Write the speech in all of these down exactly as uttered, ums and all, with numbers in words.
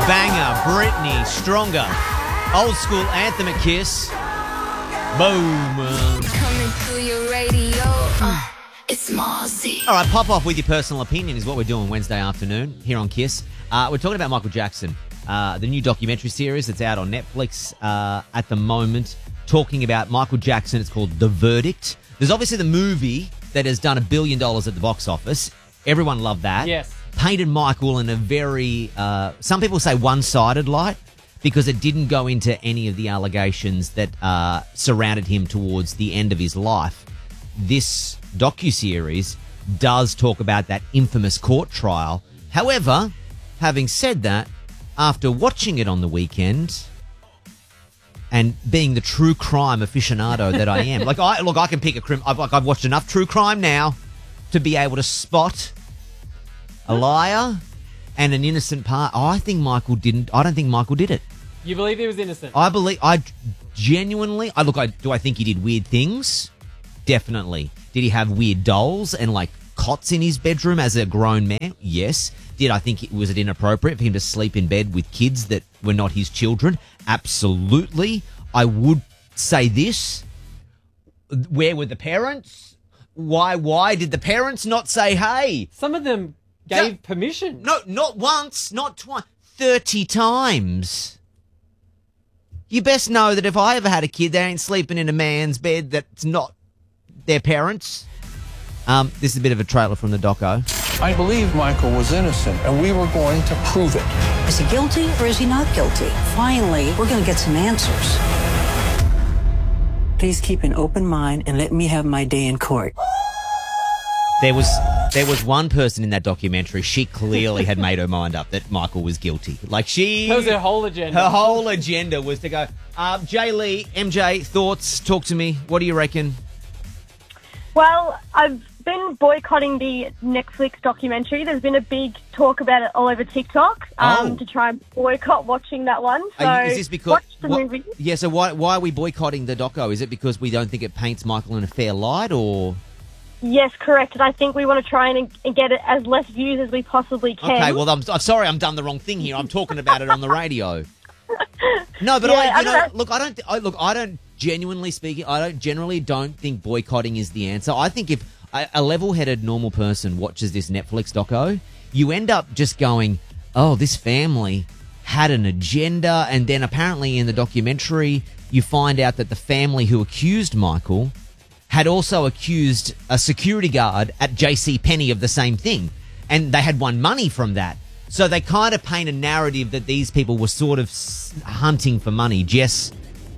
Banger, Britney, Stronger. Old school anthem at Kiss. Boom. Coming through your radio. Uh, it's Mozzie. All right, pop off with your personal opinion is what we're doing Wednesday afternoon here on Kiss. Uh, we're talking about Michael Jackson, uh, the new documentary series that's out on Netflix uh, at the moment, talking about Michael Jackson. It's called The Verdict. There's obviously the movie that has done a billion dollars at the box office. Everyone loved that. Yes. Painted Michael in a very, uh, some people say one-sided light, because it didn't go into any of the allegations that uh, surrounded him towards the end of his life. This docuseries does talk about that infamous court trial. However, having said that, after watching it on the weekend and being the true crime aficionado that I am, like I look, I can pick a crim. I've like I've watched enough true crime now to be able to spot a liar and an innocent part. Oh, I think Michael didn't. I don't think Michael did it. You believe he was innocent? I believe. I genuinely. I look. I do. I think he did weird things. Definitely. Did he have weird dolls and like cots in his bedroom as a grown man? Yes. Did I think it was it inappropriate for him to sleep in bed with kids that were not his children? Absolutely. I would say this. Where were the parents? Why? Why did the parents not say, "Hey"? Some of them gave Yeah. permission. No, not once, not twice, thirty times. You best know that if I ever had a kid, they ain't sleeping in a man's bed that's not their parents. Um, this is a bit of a trailer from the doco. I believe Michael was innocent, and we were going to prove it. Is he guilty or is he not guilty? Finally, we're going to get some answers. Please keep an open mind and let me have my day in court. There was there was one person in that documentary, she clearly had made her mind up that Michael was guilty. Like she... That was her whole agenda. Her whole agenda was to go, uh, Jay Lee, M J, thoughts, talk to me. What do you reckon? Well, I've been boycotting the Netflix documentary. There's been a big talk about it all over TikTok um, Oh. to try and boycott watching that one. So Are you- is this because... watch the what- movie. Yeah, so why, why are we boycotting the doco? Is it because we don't think it paints Michael in a fair light, or... Yes, correct. And I think we want to try and, and get it as less views as we possibly can. Okay, well, I'm, I'm sorry I'm done the wrong thing here. I'm talking about it on the radio. No, but Yeah, I, you I know, don't know. look, I don't, I, look, I don't, genuinely speaking, I don't, generally don't think boycotting is the answer. I think if a, a level-headed normal person watches this Netflix doco, you end up just going, oh, this family had an agenda, and then apparently in the documentary, you find out that the family who accused Michael had also accused a security guard at J C Penney of the same thing, and they had won money from that. So they kind of paint a narrative that these people were sort of s- hunting for money. Jess,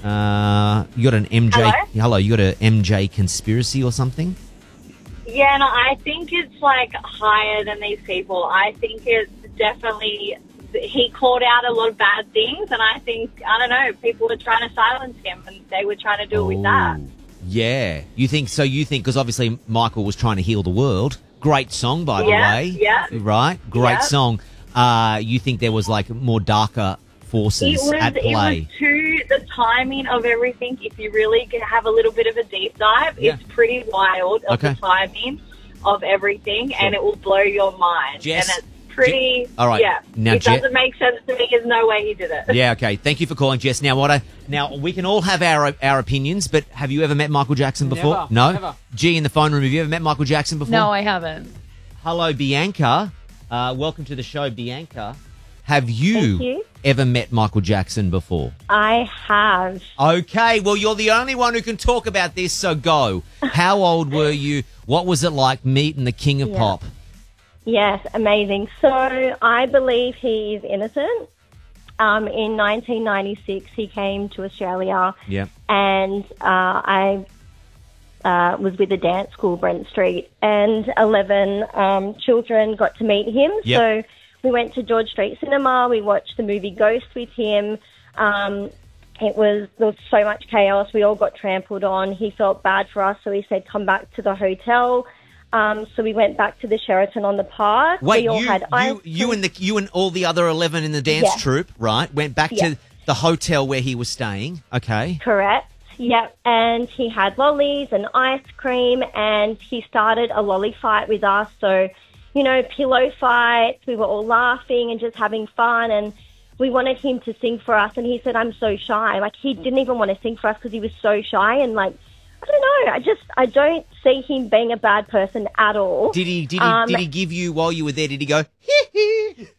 uh, you got an M J... Hello? Hello, you got an M J conspiracy or something? Yeah, no, I think it's like higher than these people. I think it's definitely, he called out a lot of bad things, and I think, I don't know, people were trying to silence him, and they were trying to do it with that. Oh, yeah. You think, so you think, because obviously Michael was trying to heal the world. Great song, by the Yeah, way. yeah. Right? Great Yeah. song. Uh, you think there was like more darker forces It was, at it play? was too, the timing of everything, if you really could have a little bit of a deep dive, Yeah. it's pretty wild of Okay. the timing of everything, and it will blow your mind. Jess, and it's pretty, Je- all right. yeah, Now, it Je- doesn't make sense to me. There's no way he did it. Yeah, okay. Thank you for calling, Jess. Now, what I now we can all have our our opinions, but have you ever met Michael Jackson before? Never, no. never. G in the phone room. Have you ever met Michael Jackson before? No, I haven't. Hello, Bianca. Uh, welcome to the show, Bianca. Have you, Thank you. ever met Michael Jackson before? I have. Okay, well, you're the only one who can talk about this, so go. How old were you? What was it like meeting the King of Yeah. Pop? Yes, amazing. So I believe he is innocent. Um, in nineteen ninety-six, he came to Australia, Yeah. and uh, I uh, was with a dance school, Brent Street, and eleven um, children got to meet him. Yep. So we went to George Street Cinema. We watched the movie Ghost with him. Um, it was there was so much chaos. We all got trampled on. He felt bad for us, so he said, "Come back to the hotel." Um, so we went back to the Sheraton on the Park. Wait, we all you, had ice you, you cream. and the you and all the other eleven in the dance Yeah. troupe, right? Went back Yeah. to the hotel where he was staying. Okay. Correct. Yep. And he had lollies and ice cream, and he started a lolly fight with us. So, you know, pillow fights. We were all laughing and just having fun. And we wanted him to sing for us, and he said, I'm so shy. Like, he didn't even want to sing for us because he was so shy. And, like, I don't know. I just, I don't see him being a bad person at all. Did he, did he, Um, did he give you, while you were there, did he go, hee hee?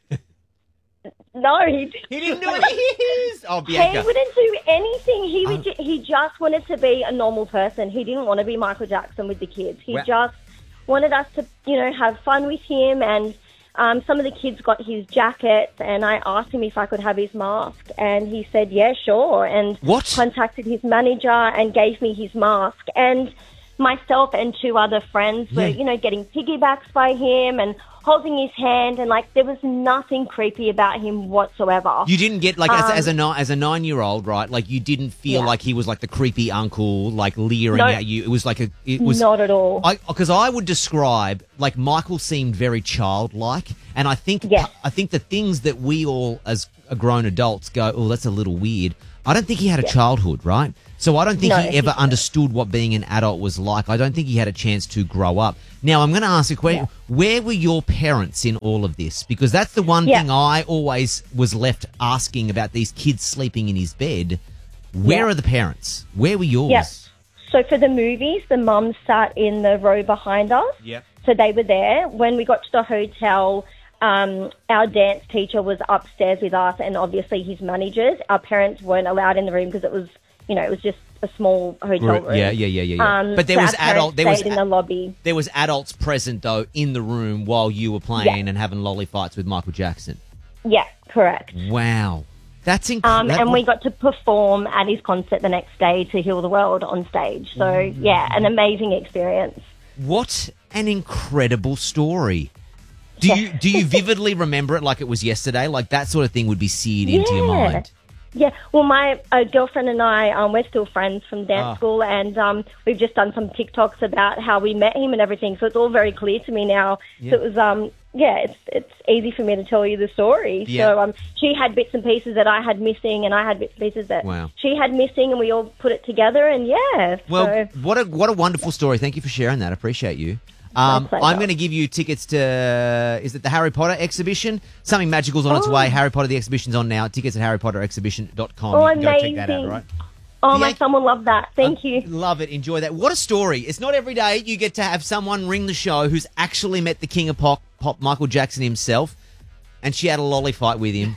No, he didn't. He didn't do it. Oh, He Bianca. wouldn't do anything. He would. Oh. ju- he just wanted to be a normal person. He didn't want to be Michael Jackson with the kids. He Well- just wanted us to, you know, have fun with him. And um, some of the kids got his jackets, and I asked him if I could have his mask, and he said, "Yeah, sure." And What? contacted his manager and gave me his mask. And myself and two other friends were, Yeah. you know, getting piggybacks by him and holding his hand, and like there was nothing creepy about him whatsoever. You didn't get, like, as, Um, as a ni- as a nine-year-old, right? Like, you didn't feel Yeah. like he was, like, the creepy uncle, like, leering No. at you. It was like a... It was Not at all. Because I, would describe, like, Michael seemed very childlike, and I think Yes. I think the things that we all, as grown adults, go, oh, that's a little weird. I don't think he had a childhood, right? So I don't think No, he he ever didn't. understood what being an adult was like. I don't think he had a chance to grow up. Now, I'm going to ask a question. Where were your parents in all of this? Because that's the one Yeah. thing I always was left asking about these kids sleeping in his bed. Where Yeah. are the parents? Where were yours? Yeah. So for the movies, the mums sat in the row behind us. Yep. So they were there. When we got to the hotel, um, our dance teacher was upstairs with us, and obviously his managers. Our parents weren't allowed in the room because it was, you know, it was just a small hotel room. Yeah, yeah, yeah, yeah. yeah. Um, but there so was our parents adult. There was stayed in the lobby. There was adults present, though, in the room while you were playing Yeah. and having lolly fights with Michael Jackson. Yeah, correct. Wow. That's Um, incredible. and we got to perform at his concert the next day to Heal the World on stage. So, Mm. yeah, an amazing experience. What an incredible story. Do you do you vividly remember it like it was yesterday? Like that sort of thing would be seared into your Yeah. mind. Yeah, well, my uh, girlfriend and I, um, we're still friends from dance Ah. school, and um, we've just done some TikToks about how we met him and everything, so it's all very clear to me now. Yeah. So it was, um, yeah, it's it's easy for me to tell you the story. Yeah. So um, she had bits and pieces that I had missing, and I had bits and pieces that Wow. she had missing, and we all put it together, and yeah. Well, so, what a what a wonderful story. Thank you for sharing that. I appreciate you. Um, pleasure. I'm going to give you tickets to, is it the Harry Potter exhibition? Something Magical's on its Oh. way. Harry Potter, the exhibition's on now. Tickets at harry potter exhibition dot com. Oh, you can go check that out, amazing. right? oh, my Yeah. son will love that. Thank you. Love it. Enjoy that. What a story. It's not every day you get to have someone ring the show who's actually met the king of pop, pop Michael Jackson himself, and she had a lolly fight with him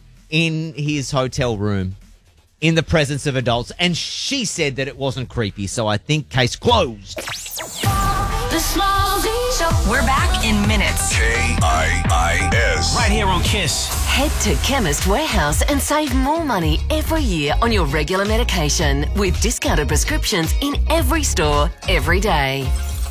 in his hotel room in the presence of adults, and she said that it wasn't creepy, so I think case closed. The Small Z Show. We're back in minutes. K I I S. Right here on Kiss. Head to Chemist Warehouse and save more money every year on your regular medication with discounted prescriptions in every store, every day.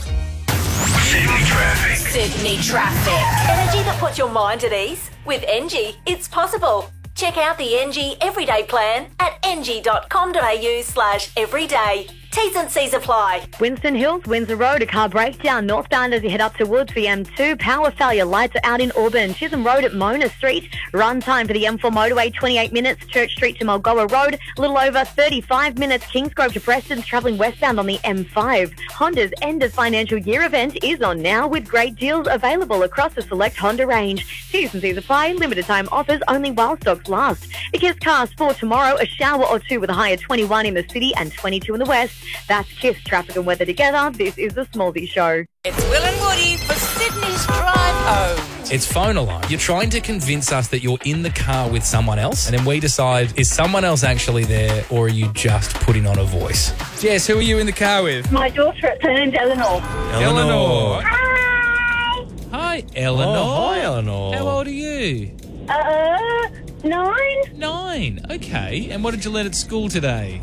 Sydney traffic. Sydney traffic. Energy that puts your mind at ease. With Engie, it's possible. Check out the Engie Everyday Plan at engie.com.au slash everyday. T's and C's apply. Winston Hills, Windsor Road, a car breakdown northbound as you head up towards the M two. Power failure, lights are out in Auburn. Chisholm Road at Mona Street. Run time for the M four motorway, twenty-eight minutes. Church Street to Mulgoa Road, a little over thirty-five minutes. Kingsgrove to Preston, travelling westbound on the M five. Honda's end of financial year event is on now with great deals available across the select Honda range. T's and C's apply, limited time offers only while stocks last. The Kiss cars for tomorrow, a shower or two with a high of twenty-one in the city and twenty-two in the west. That's Kiss traffic and weather together. This is the Smallsy Show. It's Will and Woody for Sydney's Drive Home. It's phone alarm. You're trying to convince us that you're in the car with someone else, and then we decide, is someone else actually there, or are you just putting on a voice? Jess, who are you in the car with? My daughter, her name's Eleanor. Eleanor. Hi. Hi, Eleanor. Oh, hi, Eleanor. How old are you? Uh, nine. Nine. Okay. And what did you learn at school today?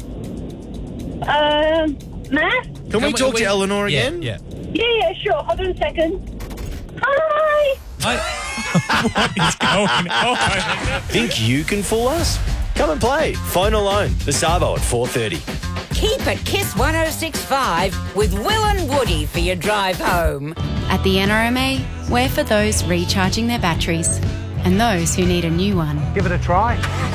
Uh, math. Can we talk to Eleanor Yeah, again? Yeah. Yeah, yeah, sure. Hold on a second. Hi. What is going on? Think you can fool us? Come and play. Phone alone. The Savo at four thirty. Keep it Kiss one oh six point five with Will and Woody for your drive home. At the N R M A, we're for those recharging their batteries and those who need a new one. Give it a try.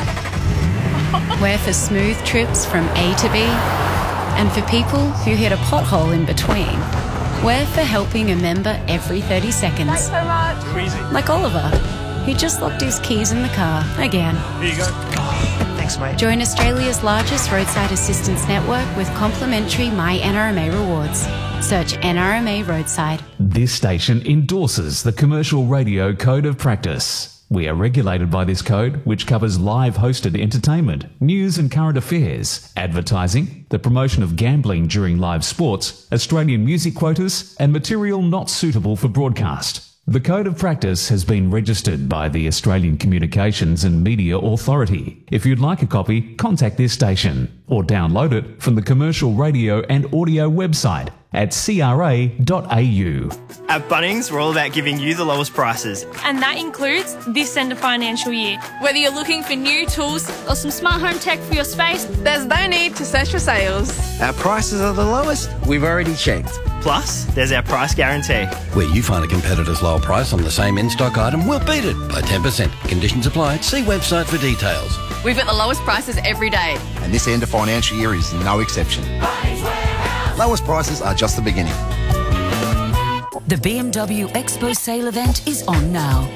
We're for smooth trips from A to B and for people who hit a pothole in between. We're for helping a member every thirty seconds. Thanks so much. Too easy. Like Oliver, who just locked his keys in the car again. Here you go. Thanks, mate. Join Australia's largest roadside assistance network with complimentary My N R M A rewards. Search N R M A Roadside. This station endorses the Commercial Radio Code of Practice. We are regulated by this code, which covers live hosted entertainment, news and current affairs, advertising, the promotion of gambling during live sports, Australian music quotas, and material not suitable for broadcast. The Code of Practice has been registered by the Australian Communications and Media Authority. If you'd like a copy, contact this station or download it from the Commercial Radio and Audio website at c r a dot a u. At Bunnings, we're all about giving you the lowest prices. And that includes this end of financial year. Whether you're looking for new tools or some smart home tech for your space, there's no need to search for sales. Our prices are the lowest. We've already checked. Plus, there's our price guarantee. Where you find a competitor's lower price on the same in-stock item, we'll beat it by ten percent. Conditions apply. See website for details. We've got the lowest prices every day. And this end of financial year is no exception. Lowest prices are just the beginning. The B M W Expo sale event is on now.